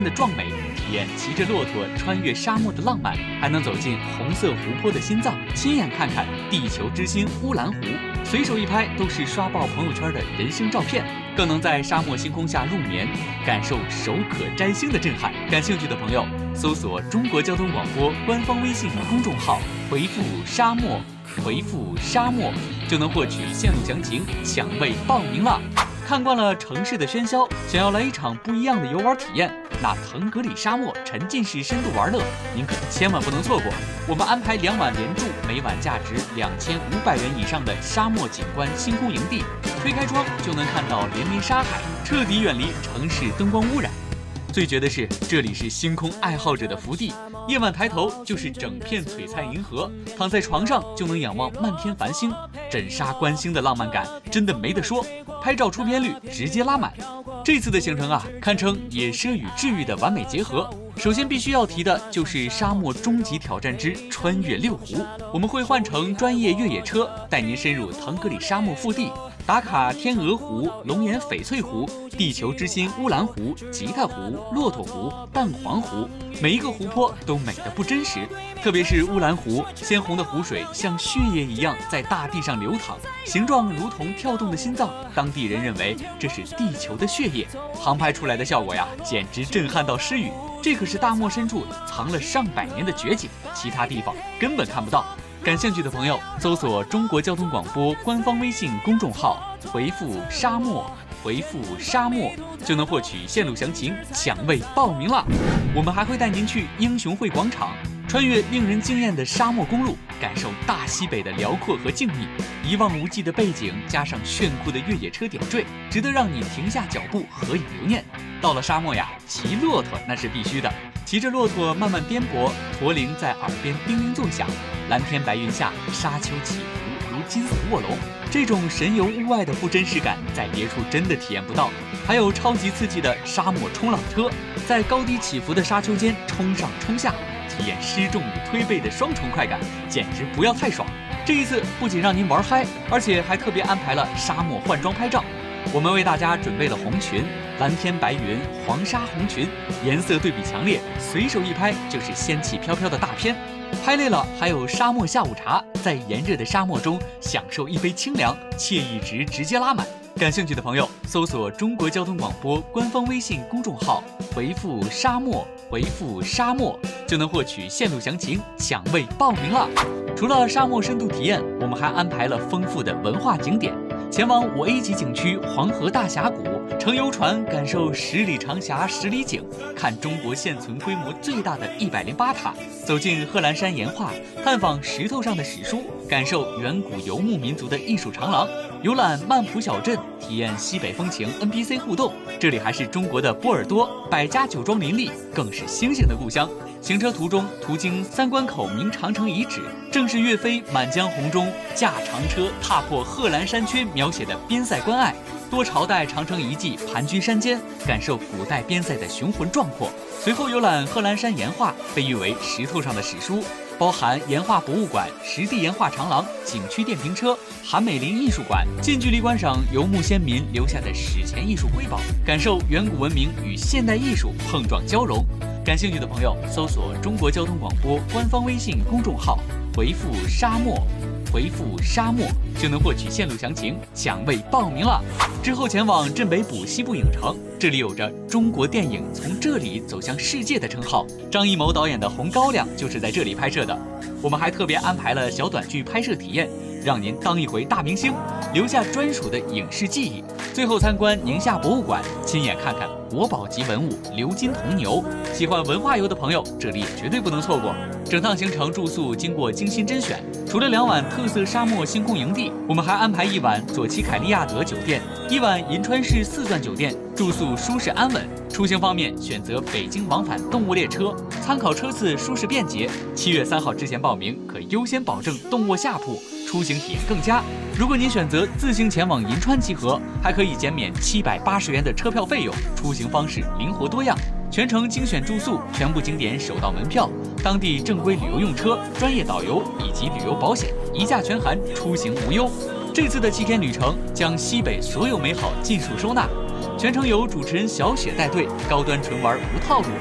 的壮美，体验骑着骆驼穿越沙漠的浪漫，还能走进红色湖泊的心脏，亲眼看看地球之心乌兰湖，随手一拍都是刷爆朋友圈的人生照片，更能在沙漠星空下入眠，感受手可摘星的震撼。感兴趣的朋友，搜索中国交通广播官方微信公众号，回复沙漠，回复沙漠，就能获取线路详情，抢位报名了。看惯了城市的喧嚣，想要来一场不一样的游玩体验，那腾格里沙漠沉浸式深度玩乐，您可千万不能错过。我们安排2晚连住，每晚价值2500元以上的沙漠景观星空营地，推开窗就能看到连绵沙海，彻底远离城市灯光污染。最绝的是，这里是星空爱好者的福地，夜晚抬头就是整片璀璨银河，躺在床上就能仰望漫天繁星，枕沙观星的浪漫感真的没得说，拍照出片率直接拉满。这次的行程啊，堪称野奢与治愈的完美结合。首先必须要提的就是沙漠终极挑战之穿越6湖，我们会换乘专业越野车，带您深入腾格里沙漠腹地，打卡天鹅湖、龙岩翡翠湖、地球之心乌兰湖、吉他湖、骆驼湖、蛋黄湖，每一个湖泊都美得不真实。特别是乌兰湖，鲜红的湖水像血液一样在大地上流淌，形状如同跳动的心脏，当地人认为这是地球的血液。航拍出来的效果呀，简直震撼到失语。这可是大漠深处藏了上百年的绝景，其他地方根本看不到。感兴趣的朋友，搜索中国交通广播官方微信公众号，回复沙漠，回复沙漠，就能获取线路详情，抢位报名了。我们还会带您去英雄会广场，穿越令人惊艳的沙漠公路，感受大西北的辽阔和静谧，一望无际的背景加上炫酷的越野车点缀，值得让你停下脚步合影留念。到了沙漠呀，骑骆驼那是必须的。骑着骆驼慢慢颠簸，驼铃在耳边叮铃作响，蓝天白云下，沙丘起伏如金色卧龙，这种神游物外的不真实感，在别处真的体验不到。还有超级刺激的沙漠冲浪车，在高低起伏的沙丘间冲上冲下，体验失重与推背的双重快感，简直不要太爽。这一次不仅让您玩嗨，而且还特别安排了沙漠换装拍照。我们为大家准备了红裙，蓝天白云，黄沙红裙，颜色对比强烈，随手一拍就是仙气飘飘的大片。拍累了还有沙漠下午茶，在炎热的沙漠中享受一杯清凉，惬意值直接拉满。感兴趣的朋友，搜索中国交通广播官方微信公众号，回复沙漠，回复沙漠，就能获取线路详情，抢位报名了。除了沙漠深度体验，我们还安排了丰富的文化景点，前往5A 级景区黄河大峡谷，乘游船感受10里长峡10里景，看中国现存规模最大的108塔，走进贺兰山岩画，探访石头上的史书，感受远古游牧民族的艺术长廊，游览曼普小镇，体验西北风情 NPC 互动。这里还是中国的波尔多，百家酒庄林立，更是星星的故乡。行车途中途经3关口明长城遗址，正是岳飞《满江红》中驾长车踏破贺兰山缺描写的边塞关隘，多朝代长城遗迹盘踞山间，感受古代边塞的雄浑壮阔。随后游览贺兰山岩画，被誉为石头上的史书，包含岩画博物馆、实地岩画长廊、景区电瓶车、韩美林艺术馆，近距离观赏游牧先民留下的史前艺术瑰宝，感受远古文明与现代艺术碰撞交融。感兴趣的朋友，搜索中国交通广播官方微信公众号，回复沙漠，回复沙漠，就能获取线路详情，抢位报名了。之后前往镇北堡西部影城，这里有着中国电影从这里走向世界的称号，张艺谋导演的《红高粱》就是在这里拍摄的。我们还特别安排了小短剧拍摄体验，让您当一回大明星，留下专属的影视记忆。最后参观宁夏博物馆，亲眼看看国宝级文物鎏金铜牛。喜欢文化游的朋友，这里也绝对不能错过。整趟行程住宿经过精心甄选，除了2晚特色沙漠星空营地，我们还安排1晚左旗凯利亚德酒店，1晚银川市4钻酒店，住宿舒适安稳。出行方面，选择北京往返动物列车，参考车次舒适便捷。7月3号之前报名，可优先保证动卧下铺，出行体验更佳。如果您选择自行前往银川集合，还可以减免780元的车票费用，出行方式灵活多样。全程精选住宿，全部景点手到门票，当地正规旅游用车、专业导游以及旅游保险一价全含，出行无忧。这次的7天旅程将西北所有美好尽数收纳。 全程由主持人小雪带队，高端纯玩无套路，